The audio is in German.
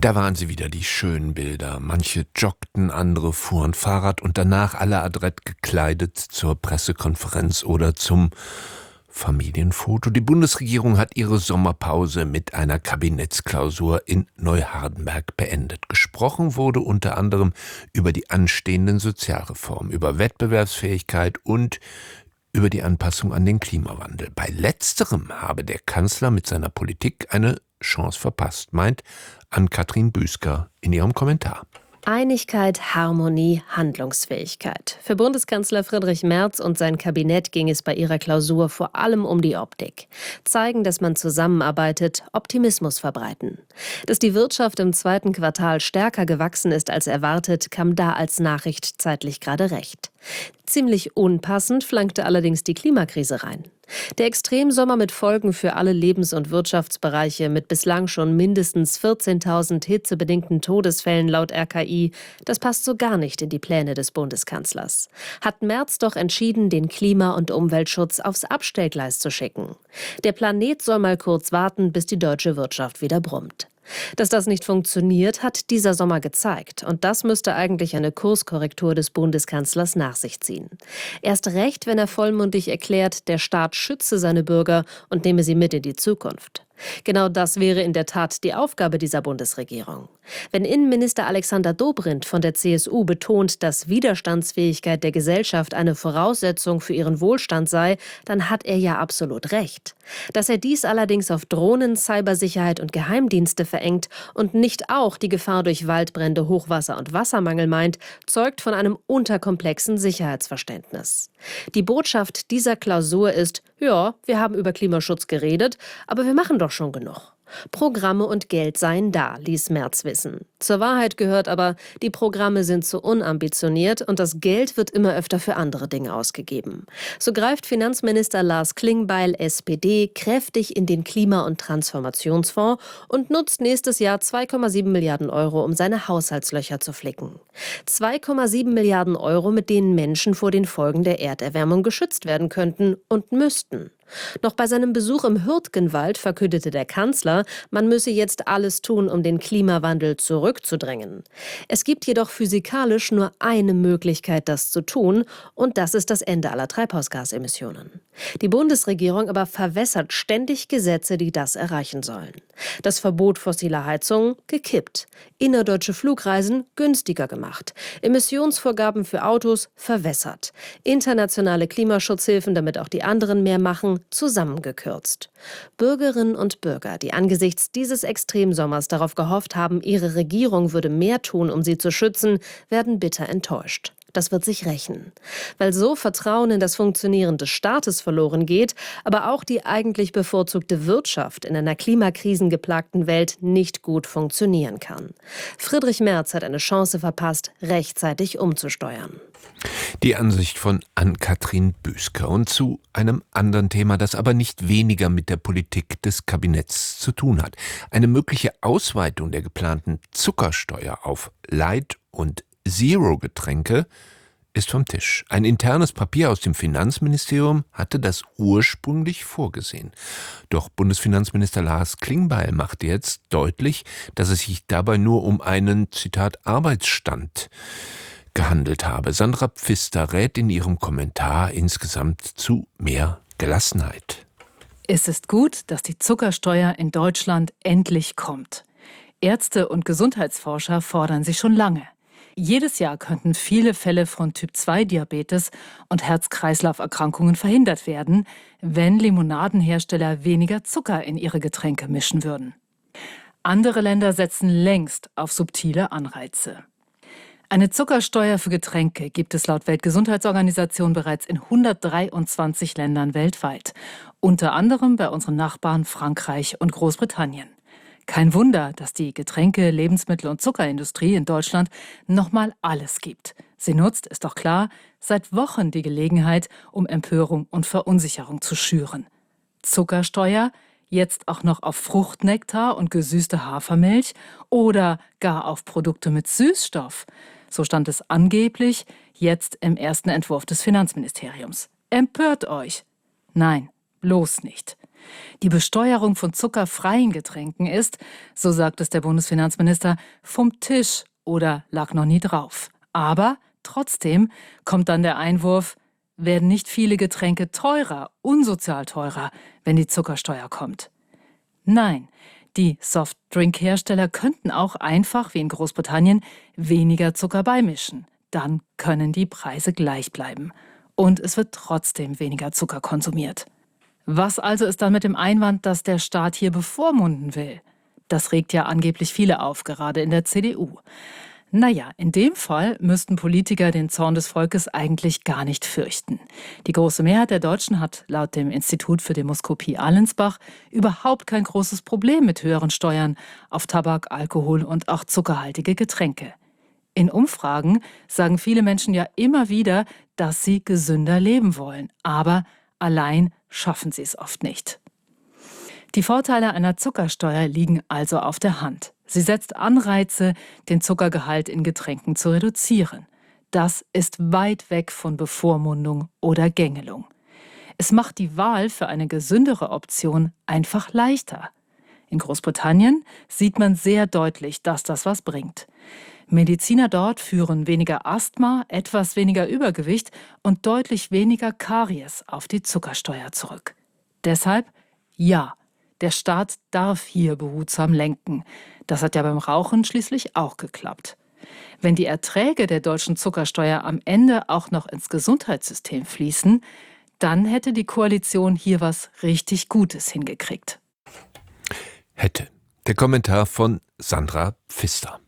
Da waren sie wieder, die schönen Bilder. Manche joggten, andere fuhren Fahrrad und danach alle adrett gekleidet zur Pressekonferenz oder zum Familienfoto. Die Bundesregierung hat ihre Sommerpause mit einer Kabinettsklausur in Neuhardenberg beendet. Gesprochen wurde unter anderem über die anstehenden Sozialreformen, über Wettbewerbsfähigkeit und über die Anpassung an den Klimawandel. Bei letzterem habe der Kanzler mit seiner Politik eine Chance verpasst, meint Ann-Kathrin Büsker in ihrem Kommentar. Einigkeit, Harmonie, Handlungsfähigkeit. Für Bundeskanzler Friedrich Merz und sein Kabinett ging es bei ihrer Klausur vor allem um die Optik. Zeigen, dass man zusammenarbeitet, Optimismus verbreiten. Dass die Wirtschaft im zweiten Quartal stärker gewachsen ist als erwartet, kam da als Nachricht zeitlich gerade recht. Ziemlich unpassend flankte allerdings die Klimakrise rein. Der Extremsommer mit Folgen für alle Lebens- und Wirtschaftsbereiche mit bislang schon mindestens 14.000 hitzebedingten Todesfällen laut RKI, das passt so gar nicht in die Pläne des Bundeskanzlers. Hat Merz doch entschieden, den Klima- und Umweltschutz aufs Abstellgleis zu schicken. Der Planet soll mal kurz warten, bis die deutsche Wirtschaft wieder brummt. Dass das nicht funktioniert, hat dieser Sommer gezeigt. Und das müsste eigentlich eine Kurskorrektur des Bundeskanzlers nach sich ziehen. Erst recht, wenn er vollmundig erklärt, der Staat schütze seine Bürger und nehme sie mit in die Zukunft. Genau das wäre in der Tat die Aufgabe dieser Bundesregierung. Wenn Innenminister Alexander Dobrindt von der CSU betont, dass Widerstandsfähigkeit der Gesellschaft eine Voraussetzung für ihren Wohlstand sei, dann hat er ja absolut recht. Dass er dies allerdings auf Drohnen, Cybersicherheit und Geheimdienste verengt und nicht auch die Gefahr durch Waldbrände, Hochwasser und Wassermangel meint, zeugt von einem unterkomplexen Sicherheitsverständnis. Die Botschaft dieser Klausur ist: Ja, wir haben über Klimaschutz geredet, aber wir machen doch schon genug. Programme und Geld seien da, ließ Merz wissen. Zur Wahrheit gehört aber, die Programme sind zu unambitioniert und das Geld wird immer öfter für andere Dinge ausgegeben. So greift Finanzminister Lars Klingbeil, SPD, kräftig in den Klima- und Transformationsfonds und nutzt nächstes Jahr 2,7 Milliarden Euro, um seine Haushaltslöcher zu flicken. 2,7 Milliarden Euro, mit denen Menschen vor den Folgen der Erderwärmung geschützt werden könnten und müssten. Noch bei seinem Besuch im Hürtgenwald verkündete der Kanzler, man müsse jetzt alles tun, um den Klimawandel zurückzudrängen. Es gibt jedoch physikalisch nur eine Möglichkeit, das zu tun, und das ist das Ende aller Treibhausgasemissionen. Die Bundesregierung aber verwässert ständig Gesetze, die das erreichen sollen. Das Verbot fossiler Heizungen gekippt, innerdeutsche Flugreisen günstiger gemacht, Emissionsvorgaben für Autos verwässert, internationale Klimaschutzhilfen, damit auch die anderen mehr machen, zusammengekürzt. Bürgerinnen und Bürger, die angesichts dieses Extremsommers darauf gehofft haben, ihre Regierung würde mehr tun, um sie zu schützen, werden bitter enttäuscht. Das wird sich rächen. Weil so Vertrauen in das Funktionieren des Staates verloren geht, aber auch die eigentlich bevorzugte Wirtschaft in einer klimakrisengeplagten Welt nicht gut funktionieren kann. Friedrich Merz hat eine Chance verpasst, rechtzeitig umzusteuern. Die Ansicht von Ann-Kathrin Büsker. Und zu einem anderen Thema, das aber nicht weniger mit der Politik des Kabinetts zu tun hat. Eine mögliche Ausweitung der geplanten Zuckersteuer auf Light- und Zero-Getränke ist vom Tisch. Ein internes Papier aus dem Finanzministerium hatte das ursprünglich vorgesehen. Doch Bundesfinanzminister Lars Klingbeil machte jetzt deutlich, dass es sich dabei nur um einen, Zitat, Arbeitsstand gehandelt habe. Sandra Pfister rät in ihrem Kommentar insgesamt zu mehr Gelassenheit. Es ist gut, dass die Zuckersteuer in Deutschland endlich kommt. Ärzte und Gesundheitsforscher fordern sie schon lange. Jedes Jahr könnten viele Fälle von Typ-2-Diabetes und Herz-Kreislauf-Erkrankungen verhindert werden, wenn Limonadenhersteller weniger Zucker in ihre Getränke mischen würden. Andere Länder setzen längst auf subtile Anreize. Eine Zuckersteuer für Getränke gibt es laut Weltgesundheitsorganisation bereits in 123 Ländern weltweit, unter anderem bei unseren Nachbarn Frankreich und Großbritannien. Kein Wunder, dass die Getränke-, Lebensmittel- und Zuckerindustrie in Deutschland nochmal alles gibt. Sie nutzt, ist doch klar, seit Wochen die Gelegenheit, um Empörung und Verunsicherung zu schüren. Zuckersteuer, jetzt auch noch auf Fruchtnektar und gesüßte Hafermilch oder gar auf Produkte mit Süßstoff. So stand es angeblich jetzt im ersten Entwurf des Finanzministeriums. Empört euch! Nein, bloß nicht. Die Besteuerung von zuckerfreien Getränken ist, so sagt es der Bundesfinanzminister, vom Tisch oder lag noch nie drauf. Aber trotzdem kommt dann der Einwurf, werden nicht viele Getränke teurer, unsozial teurer, wenn die Zuckersteuer kommt? Nein, die Softdrink-Hersteller könnten auch einfach, wie in Großbritannien, weniger Zucker beimischen. Dann können die Preise gleich bleiben. Und es wird trotzdem weniger Zucker konsumiert. Was also ist dann mit dem Einwand, dass der Staat hier bevormunden will? Das regt ja angeblich viele auf, gerade in der CDU. Naja, in dem Fall müssten Politiker den Zorn des Volkes eigentlich gar nicht fürchten. Die große Mehrheit der Deutschen hat laut dem Institut für Demoskopie Allensbach überhaupt kein großes Problem mit höheren Steuern auf Tabak, Alkohol und auch zuckerhaltige Getränke. In Umfragen sagen viele Menschen ja immer wieder, dass sie gesünder leben wollen. Aber allein schaffen sie es oft nicht. Die Vorteile einer Zuckersteuer liegen also auf der Hand. Sie setzt Anreize, den Zuckergehalt in Getränken zu reduzieren. Das ist weit weg von Bevormundung oder Gängelung. Es macht die Wahl für eine gesündere Option einfach leichter. In Großbritannien sieht man sehr deutlich, dass das was bringt. Mediziner dort führen weniger Asthma, etwas weniger Übergewicht und deutlich weniger Karies auf die Zuckersteuer zurück. Deshalb ja, der Staat darf hier behutsam lenken. Das hat ja beim Rauchen schließlich auch geklappt. Wenn die Erträge der deutschen Zuckersteuer am Ende auch noch ins Gesundheitssystem fließen, dann hätte die Koalition hier was richtig Gutes hingekriegt. Hätte. Der Kommentar von Sandra Pfister.